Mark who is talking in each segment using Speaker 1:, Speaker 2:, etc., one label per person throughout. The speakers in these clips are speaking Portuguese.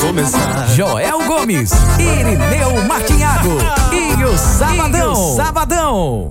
Speaker 1: começar.
Speaker 2: Joel Gomes, Irineu Martinhago e o Sabadão.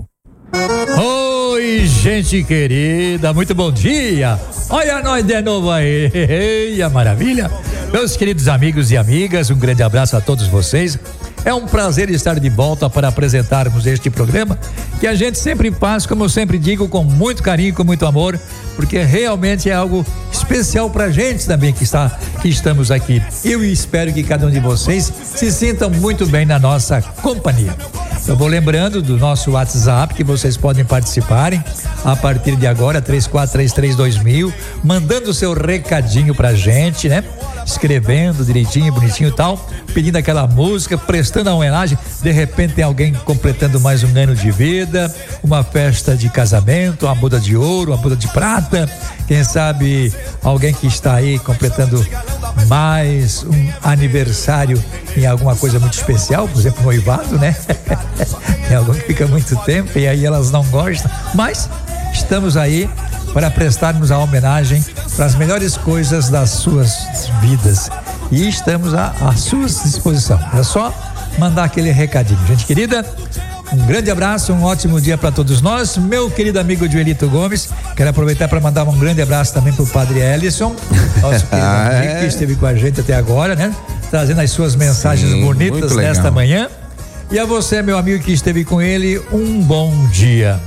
Speaker 3: Oi, gente querida, muito bom dia. Olha nós de novo aí, a maravilha. Meus queridos amigos e amigas, um grande abraço a todos vocês. É um prazer estar de volta para apresentarmos este programa que a gente sempre faz, como eu sempre digo, com muito carinho, com muito amor, porque realmente é algo especial pra gente também que estamos aqui. Eu espero que cada um de vocês se sintam muito bem na nossa companhia. Eu vou lembrando do nosso WhatsApp que vocês podem participarem a partir de agora, 34332000, mandando o seu recadinho pra gente, né? Escrevendo direitinho, bonitinho e tal, pedindo aquela música, prestando a homenagem. De repente tem alguém completando mais um ano de vida, uma festa de casamento, uma boda de ouro, uma boda de prata, quem sabe alguém que está aí completando mais um aniversário em alguma coisa muito especial, por exemplo, noivado, né? Tem alguém que fica muito tempo e aí elas não gostam, mas estamos aí para prestarmos a homenagem para as melhores coisas das suas vidas e estamos à sua disposição. É só mandar aquele recadinho, gente querida. Um grande abraço, um ótimo dia para todos nós. Meu querido amigo Joelito Gomes, quero aproveitar para mandar um grande abraço também pro Padre Ellison, nosso querido amigo que esteve com a gente até agora, né? Trazendo as suas mensagens bonitas nesta manhã. E a você, meu amigo que esteve com ele, um bom dia.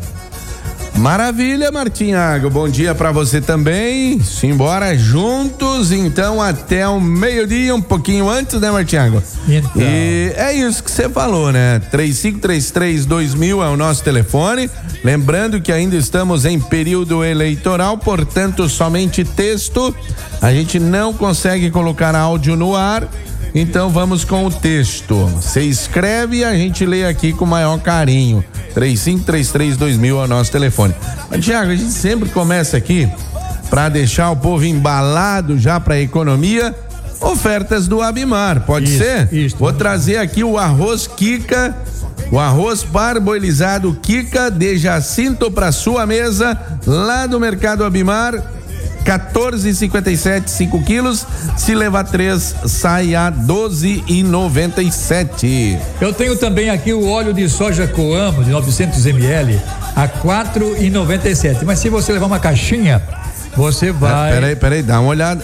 Speaker 4: Maravilha, Martinhago, bom dia pra você também. Simbora juntos, então, até o meio-dia, um pouquinho antes, né, Martinhago?
Speaker 3: Então.
Speaker 4: E é isso que você falou, né? 35332000 é o nosso telefone. Lembrando que ainda estamos em período eleitoral, portanto, somente texto. A gente não consegue colocar áudio no ar. Então vamos com o texto. Você escreve e a gente lê aqui com o maior carinho. 35332000 é o nosso telefone. Mas, Tiago, a gente sempre começa aqui para deixar o povo embalado já para a economia. Ofertas do Abimar, pode ser?
Speaker 3: Isso.
Speaker 4: Vou trazer aqui o arroz Kika, o arroz parboilizado Kika de Jacinto para sua mesa lá do Mercado Abimar. 14,57 5 quilos, se levar 3 sai a 12,97.
Speaker 3: Eu tenho também aqui o óleo de soja Coamo de 900 ml a 4,97, mas se você levar uma caixinha, você vai...
Speaker 4: Peraí, dá uma olhada.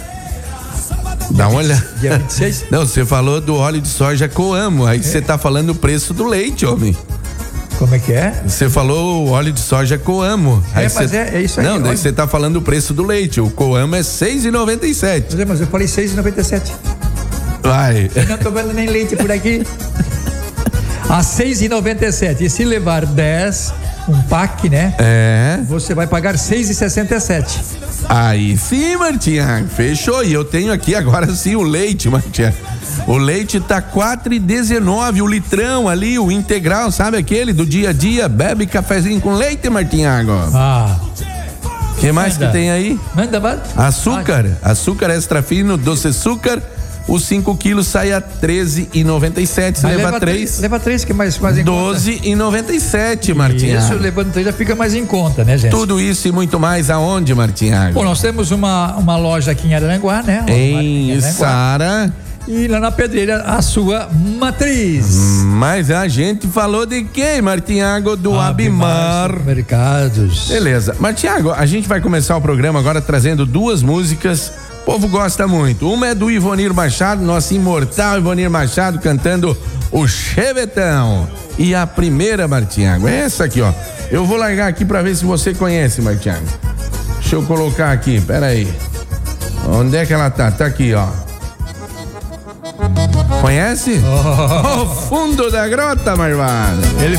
Speaker 3: Dia 26?
Speaker 4: Não, você falou do óleo de soja Coamo, aí você tá falando o preço do leite, homem.
Speaker 3: Como é que é?
Speaker 4: Você falou o óleo de soja Coamo.
Speaker 3: Mas é isso aí.
Speaker 4: Não, daí você tá falando o preço do leite. O Coamo é 6,97.
Speaker 3: Mas eu falei 6,97.
Speaker 4: Vai.
Speaker 3: Eu não tô vendo nem leite por aqui. A 6,97. E se levar 10, um pack, né? Você vai pagar 6,67.
Speaker 4: Aí sim, Martinha, fechou. E eu tenho aqui agora sim o leite, Martinha. O leite tá 4,19, o litrão ali, o integral, sabe aquele do dia a dia? Bebe cafezinho com leite, Martinhago. O que mais que tem aí?
Speaker 3: Manda.
Speaker 4: Açúcar extra fino, doce açúcar. Os 5 quilos sai a 13,97. Você leva 3.
Speaker 3: Leva 3 que é mais em
Speaker 4: 12,97, Martinha.
Speaker 3: Isso, levando 3 já fica mais em conta, né, gente?
Speaker 4: Tudo isso e muito mais aonde, Martinha?
Speaker 3: Bom, nós temos uma loja aqui em Araranguá, né?
Speaker 4: Em Sara.
Speaker 3: E lá na Pedreira, a sua matriz.
Speaker 4: Mas a gente falou de quem, Martinhago? Do Abimar.
Speaker 3: Mercados.
Speaker 4: Beleza. Martinhago, a gente vai começar o programa agora trazendo 2 músicas. O povo gosta muito. Uma é do Ivonir Machado, nosso imortal Ivonir Machado, cantando o Chevetão. E a primeira, Martinhago, é essa aqui, ó. Eu vou largar aqui pra ver se você conhece, Martinhago. Deixa eu colocar aqui, pera aí. Onde é que ela tá? Tá aqui, ó. Conhece? O fundo da grota, Marvada.